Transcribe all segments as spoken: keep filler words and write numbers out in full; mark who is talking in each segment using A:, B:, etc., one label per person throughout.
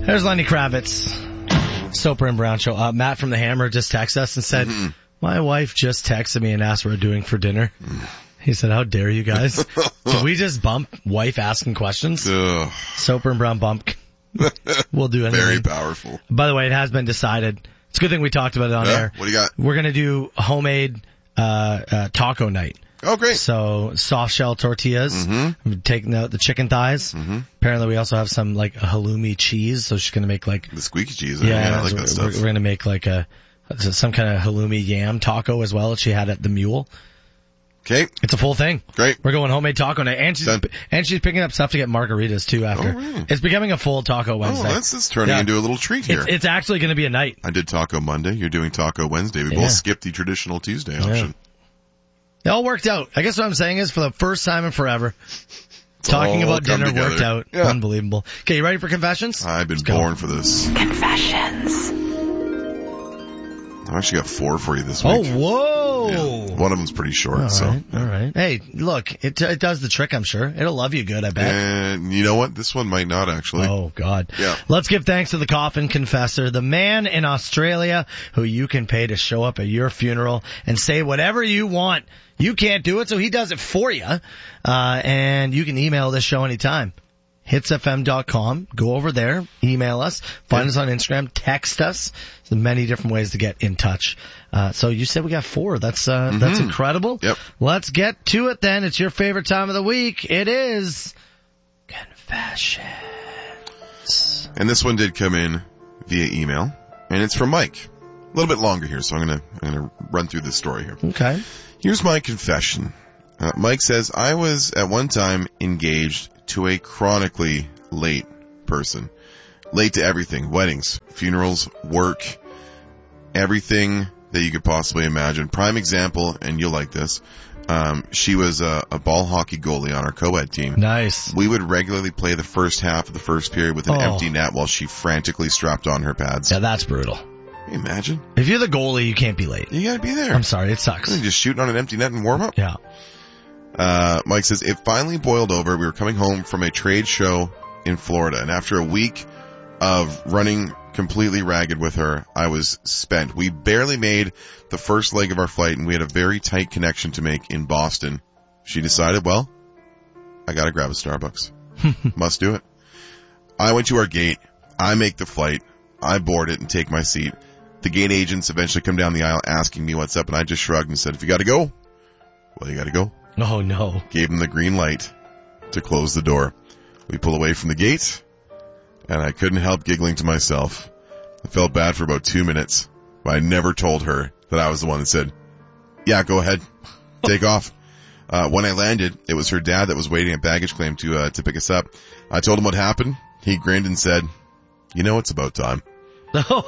A: There's Lenny Kravitz. Soper and Brown Show. Uh, Matt from the Hammer just texted us and said, mm-hmm. my wife just texted me and asked what we're doing for dinner. Mm. He said, how dare you guys? Did we just bump wife asking questions?
B: Ugh.
A: Soper and Brown bump. We'll do anything.
B: Very powerful.
A: By the way, it has been decided. It's a good thing we talked about it on
B: yeah?
A: air.
B: What do you got?
A: We're going to do homemade uh, uh taco night.
B: Oh, great.
A: So, soft shell tortillas, mm-hmm. taking out the chicken thighs. Mm-hmm. Apparently we also have some, like, halloumi cheese, so she's gonna make, like...
B: The squeaky cheese.
A: Yeah,
B: yeah I like
A: we're,
B: that stuff.
A: We're, we're gonna make, like, a, some kind of halloumi yam taco as well that she had at the Mule.
B: Okay.
A: It's a full thing.
B: Great.
A: We're going homemade taco night, and she's,
B: Done.
A: and she's picking up stuff to get margaritas, too, after.
B: Oh, really?
A: It's becoming a full Taco Wednesday.
B: Oh, that's, that's turning
A: yeah.
B: into a little treat here.
A: It's, it's actually gonna be a night.
B: I did Taco Monday, you're doing Taco Wednesday. We
A: yeah.
B: both skipped the traditional Tuesday option.
A: Yeah. It all worked out. I guess what I'm saying is, for the first time in forever,
B: it's
A: talking about dinner
B: together.
A: worked out.
B: Yeah.
A: Unbelievable. Okay, you ready for confessions?
B: I've been
A: Let's
B: born
A: go.
B: for this.
C: Confessions.
B: I've actually got four for you this
A: Oh,
B: week.
A: whoa!
B: Yeah. One of them's pretty short,
A: all
B: so.
A: Right, all right. Hey, look, it it does the trick, I'm sure. It'll love you good, I bet.
B: And you know what? This one might not, actually.
A: Oh, God.
B: Yeah.
A: Let's give thanks to the Coffin Confessor, the man in Australia who you can pay to show up at your funeral and say whatever you want. You can't do it, so he does it for you. Uh, and you can email this show anytime. hits f m dot com. Go over there, email us, find yeah. us on Instagram, text us. There's many different ways to get in touch. Uh, so you said we got four. That's, uh, mm-hmm. that's incredible.
B: Yep.
A: Let's get to it then. It's your favorite time of the week. It is Confessions.
B: And this one did come in via email, and it's from Mike. A little bit longer here, so I'm gonna, I'm gonna run through this story here.
A: Okay.
B: Here's my confession. Uh, Mike says, I was at one time engaged to a chronically late person. Late to everything. Weddings, funerals, work, everything that you could possibly imagine. Prime example, and you'll like this, um, she was a, a ball hockey goalie on our co-ed team.
A: Nice.
B: We would regularly play the first half of the first period with an
A: oh.
B: empty net while she frantically strapped on her pads.
A: Yeah, that's brutal.
B: Can you imagine?
A: If you're the goalie, you can't be late.
B: You gotta be there.
A: I'm sorry, it sucks.
B: Just shooting on an empty net and warm up?
A: Yeah.
B: Uh, Mike says, it finally boiled over. We were coming home from a trade show in Florida, and after a week of running completely ragged with her, I was spent. We barely made the first leg of our flight, and we had a very tight connection to make in Boston. She decided, well, I gotta grab a Starbucks. Must do it. I went to our gate. I make the flight. I board it and take my seat. The gate agents eventually come down the aisle asking me what's up, and I just shrugged and said, if you gotta go, well, you gotta go.
A: Oh, no.
B: Gave him the green light to close the door. We pull away from the gate, and I couldn't help giggling to myself. I felt bad for about two minutes, but I never told her that I was the one that said, yeah, go ahead. Take off. Uh, when I landed, it was her dad that was waiting at baggage claim to, uh, to pick us up. I told him what happened. He grinned and said, you know, it's about time.
A: No.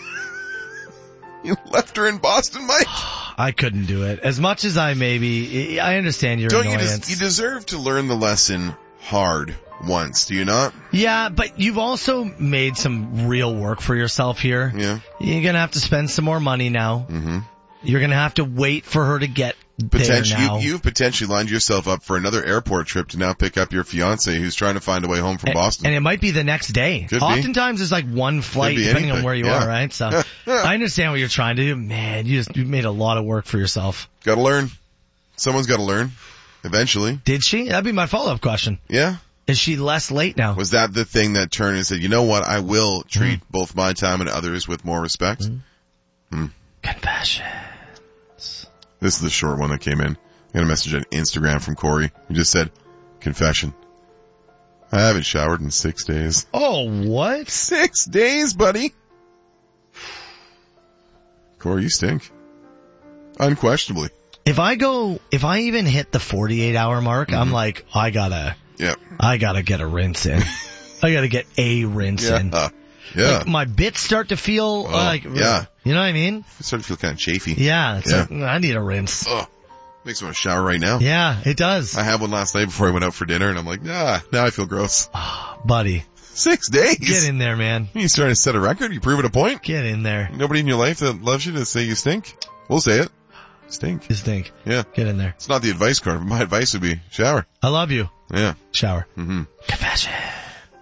B: You left her in Boston, Mike.
A: I couldn't do it. As much as I maybe, I understand your
B: Don't
A: annoyance.
B: You, des- you deserve to learn the lesson hard once, do you not?
A: Yeah, but you've also made some real work for yourself here.
B: Yeah.
A: You're gonna have to spend some more money now.
B: Mm-hmm.
A: You're gonna have to wait for her to get there now.
B: You, you've potentially lined yourself up for another airport trip to now pick up your fiance who's trying to find a way home from
A: and,
B: Boston.
A: And it might be the next day.
B: Could
A: Oftentimes
B: be.
A: it's like one flight depending
B: anything.
A: on where you
B: yeah.
A: are, right? So I understand what you're trying to do. Man, you just you made a lot of work for yourself.
B: Gotta learn. Someone's gotta learn. Eventually.
A: Did she? That'd be my follow-up question.
B: Yeah.
A: Is she less late now?
B: Was that the thing that turned and said, you know what, I will treat mm. both my time and others with more respect? Mm. Mm.
A: Confessions.
B: This is the short one that came in. I got a message on Instagram from Corey. He just said, confession. I haven't showered in six days.
A: Oh, what?
B: Six days, buddy. Corey, you stink. Unquestionably.
A: If I go, if I even hit the forty-eight hour mark, mm-hmm. I'm like, I gotta,
B: yeah.
A: I gotta get a rinse in. I gotta get a rinse
B: yeah.
A: in.
B: Yeah.
A: Like my bits start to feel
B: oh,
A: like,
B: yeah.
A: You know what I mean?
B: I start to feel kind of chafy.
A: Yeah. It's
B: yeah.
A: like, I need a rinse.
B: Oh. Makes me want to shower right now.
A: Yeah, it does.
B: I had one last night before I went out for dinner, and I'm like, ah, now I feel gross.
A: Oh, buddy.
B: Six days.
A: Get in there, man.
B: You starting to set a record? You proving a point?
A: Get in there.
B: Nobody in your life that loves you to say you stink? We'll say it. Stink.
A: You stink.
B: Yeah.
A: Get in there.
B: It's not the advice card, but my advice would be shower.
A: I love you.
B: Yeah.
A: Shower.
B: Mm-hmm.
A: Confessions.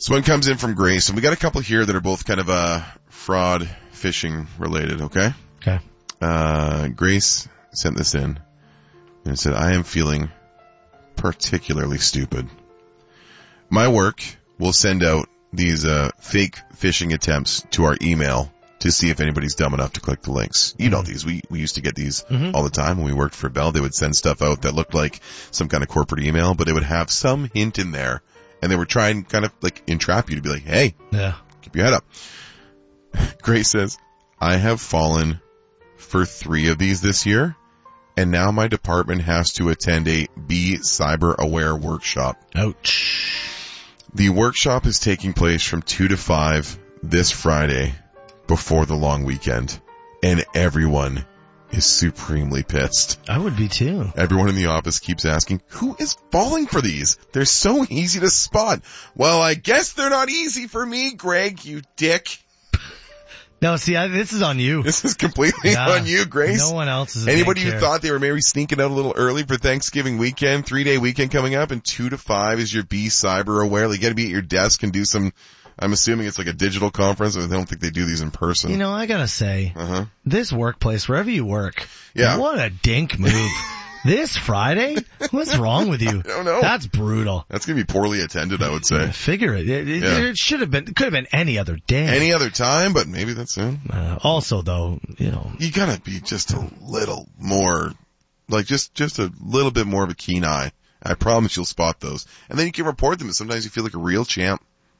B: This one comes in from Grace, and we got a couple here that are both kind of uh, fraud fishing related, okay?
A: Okay.
B: Uh, Grace sent this in and said, I am feeling particularly stupid. My work will send out these uh, fake phishing attempts to our email to see if anybody's dumb enough to click the links. You know
A: Mm-hmm.
B: these. We we used to get these
A: Mhm.
B: all the time when we worked for Bell. They would send stuff out that looked like some kind of corporate email, but it would have some hint in there, and they were trying kind of like entrap you to be like, hey,
A: Yeah.
B: keep your head up. Grace says, I have fallen for three of these this year, and now my department has to attend a Be Cyber Aware workshop.
A: Ouch.
B: The workshop is taking place from two to five this Friday before the long weekend, and everyone is supremely pissed.
A: I would be too.
B: Everyone in the office keeps asking, who is falling for these? They're so easy to spot. Well, I guess they're not easy for me, Greg, you dick.
A: No, see, I, this is on you.
B: This is completely
A: Yeah.
B: on you, Grace.
A: No one else is.
B: Anybody who
A: care.
B: thought they were maybe sneaking out a little early for Thanksgiving weekend, three-day weekend coming up, and two to five is your Be Cyber Aware. You got to be at your desk and do some, I'm assuming it's like a digital conference. I don't think they do these in person.
A: You know, I gotta say,
B: Uh-huh.
A: this workplace, wherever you work,
B: Yeah.
A: what a dink move. This Friday? What's wrong with you?
B: I don't know.
A: That's brutal.
B: That's going to be poorly attended, I would say.
A: Figure it. It, it,
B: Yeah.
A: it should have been, could have been any other day.
B: Any other time, but maybe that's it.
A: Uh, also though, you know,
B: You gotta be just a little more, like just, just a little bit more of a keen eye. I promise you'll spot those. And then you can report them, and sometimes you feel like a real champ.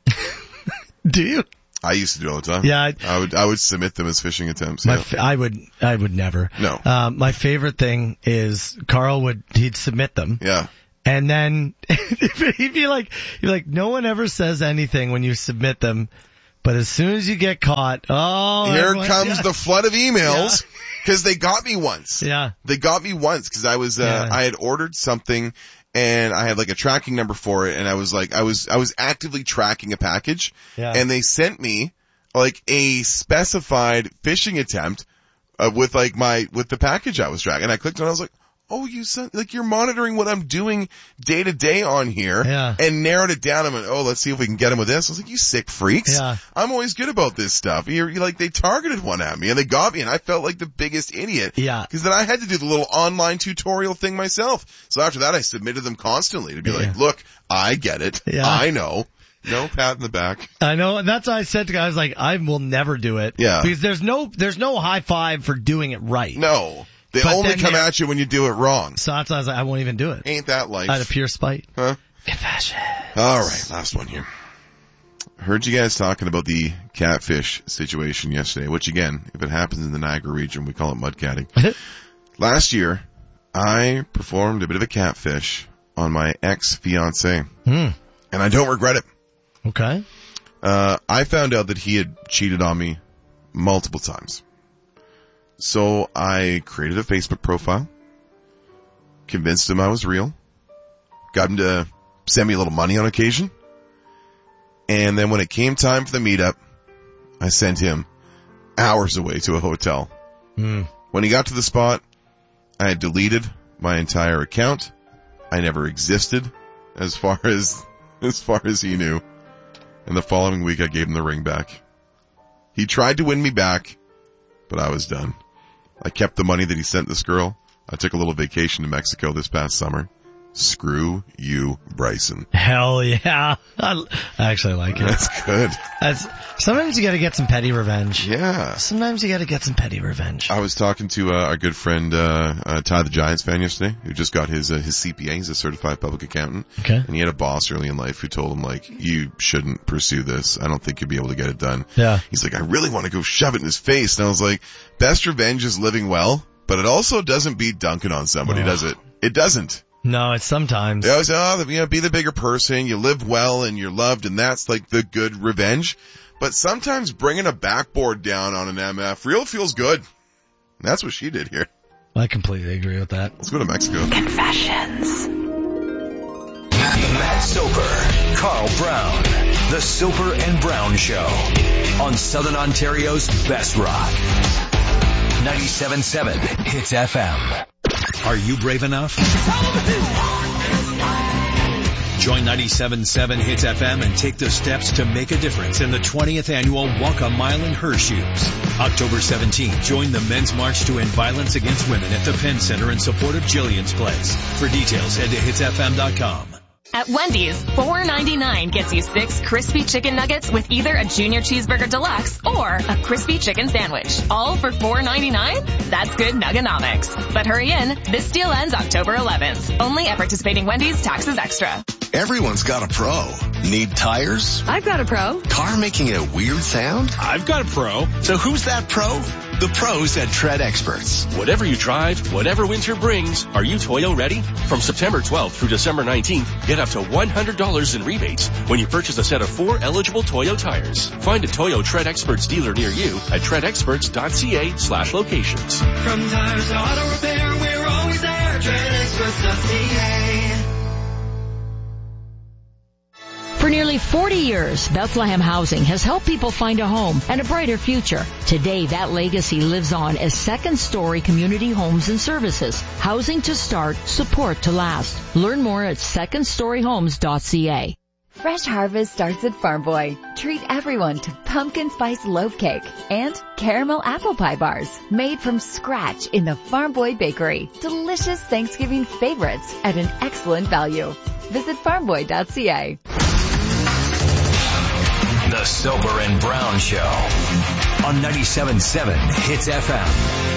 A: do you?
B: I used to do it all the time.
A: Yeah. I,
B: I would, I would submit them as phishing attempts.
A: my,
B: Yeah.
A: f- I would, I would never.
B: No.
A: Um, my favorite thing is Carl would, he'd submit them.
B: Yeah.
A: And then he'd be like, he'd be like, no one ever says anything when you submit them, but as soon as you get caught, oh,
B: Here
A: everyone-
B: comes
A: yeah.
B: the flood of emails, because they got me once.
A: Yeah.
B: They got me once, because I was, uh,
A: Yeah.
B: I had ordered something, and I had like a tracking number for it, and I was like, I was, I was actively tracking a package,
A: Yeah.
B: and they sent me like a specified phishing attempt, uh, with like my, with the package I was tracking, and I clicked on it, I was like, oh, you son, like you're monitoring what I'm doing day to day on here,
A: Yeah.
B: and narrowed it down. I'm like, oh, let's see if we can get him with this. I was like, you sick freaks.
A: Yeah.
B: I'm always good about this stuff. You're, you're like, they targeted one at me and they got me, and I felt like the biggest idiot.
A: Yeah.
B: Cause then I had to do the little online tutorial thing myself. So after that, I submitted them constantly to be
A: Yeah.
B: like, look, I get it.
A: Yeah.
B: I know. No pat in the back.
A: I know. And that's why I said to guys, like, I will never do it.
B: Yeah.
A: Because there's no, there's no high five for doing it right.
B: No. They
A: But
B: only
A: then
B: come
A: they're-
B: at you when you do it wrong.
A: So that's why I was like, I won't even do it.
B: Ain't that life?
A: Out of pure spite.
B: Huh?
A: Confession.
B: All right, last one here. Heard you guys talking about the catfish situation yesterday, which again, if it happens in the Niagara region, we call it mudcatting. Last year, I performed a bit of a catfish on my ex-fiance,
A: Hmm.
B: and I don't regret it.
A: Okay.
B: Uh, I found out that he had cheated on me multiple times. So I created a Facebook profile, convinced him I was real, got him to send me a little money on occasion, and then when it came time for the meetup, I sent him hours away to a hotel.
A: Hmm.
B: When he got to the spot, I had deleted my entire account. I never existed as far as, as far as he knew. And the following week I gave him the ring back. He tried to win me back, but I was done. I kept the money that he sent this girl. I took a little vacation to Mexico this past summer. Screw you, Bryson.
A: Hell yeah. I, I actually like it.
B: That's good.
A: That's, sometimes you gotta get some petty revenge.
B: Yeah.
A: Sometimes you gotta get some petty revenge.
B: I was talking to uh, our good friend uh, uh Ty the Giants fan yesterday, who just got his uh, his C P A. He's a certified public accountant.
A: Okay.
B: And he had a boss early in life who told him, like, you shouldn't pursue this. I don't think you'll be able to get it done.
A: Yeah.
B: He's like, I really want to go shove it in his face. And I was like, best revenge is living well, but it also doesn't beat dunking on somebody,
A: Oh.
B: does it? It doesn't.
A: No, it's sometimes.
B: They always say, oh, you know, be the bigger person, you live well and you're loved, and that's like the good revenge. But sometimes bringing a backboard down on an M F real feels good. And that's what she did here.
A: I completely agree with that.
B: Let's go to Mexico.
C: Confessions. Matt Soper, Carl Brown, The Soper and Brown Show on Southern Ontario's best rock. ninety-seven point seven Hits F M. Are you brave enough?
D: Join ninety-seven point seven Hits F M and take the steps to make a difference in the twentieth annual Walk a Mile in Her Shoes. October seventeenth, join the Men's March to End Violence Against Women at the Penn Center in support of Jillian's Place. For details, head to hits f m dot com.
E: At Wendy's, four ninety-nine gets you six crispy chicken nuggets with either a Junior Cheeseburger Deluxe or a crispy chicken sandwich. All for four ninety-nine? That's good Nugganomics. But hurry in, this deal ends October eleventh. Only at participating Wendy's, taxes extra.
F: Everyone's got a pro. Need tires?
G: I've got a pro.
F: Car making a weird sound?
H: I've got a pro.
F: So who's that pro? The pros at Tread Experts.
H: Whatever you drive, whatever winter brings, are you Toyo ready? From September twelfth through December nineteenth, get up to one hundred dollars in rebates when you purchase a set of four eligible Toyo tires. Find a Toyo Tread Experts dealer near you at tread experts dot c a slash locations.
I: From tires to auto repair, we're always there. tread experts dot c a.
J: For nearly forty years, Bethlehem Housing has helped people find a home and a brighter future. Today, that legacy lives on as Second Story Community Homes and Services. Housing to start, support to last. Learn more at second story homes dot c a.
K: Fresh harvest starts at Farm Boy. Treat everyone to pumpkin spice loaf cake and caramel apple pie bars made from scratch in the Farm Boy Bakery. Delicious Thanksgiving favorites at an excellent value. Visit farm boy dot c a.
C: The Soper and Brown Show on ninety-seven point seven Hits F M.